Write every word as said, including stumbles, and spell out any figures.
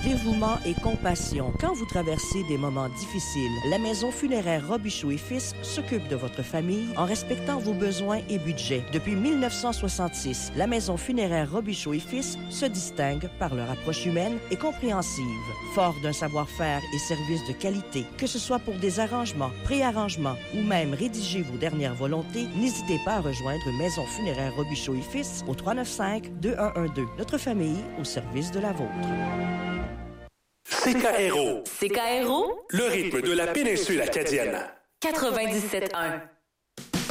dévouement et compassion. Quand vous traversez des moments difficiles, la Maison funéraire Robichaud et Fils s'occupe de votre famille en respectant vos besoins et budgets. Depuis mille neuf cent soixante-six, la Maison funéraire Robichaud et Fils se distingue par leur approche humaine et compréhensive. Fort d'un savoir-faire et services de qualité, que ce soit pour des arrangements, préarrangements ou même rédiger vos dernières volontés, n'hésitez pas à rejoindre Maison funéraire Robichaud et Fils au trois neuf cinq deux un un deux. Notre famille au service de la vôtre. C K R O. C K R O. Le rythme de la péninsule acadienne. quatre-vingt-dix-sept un.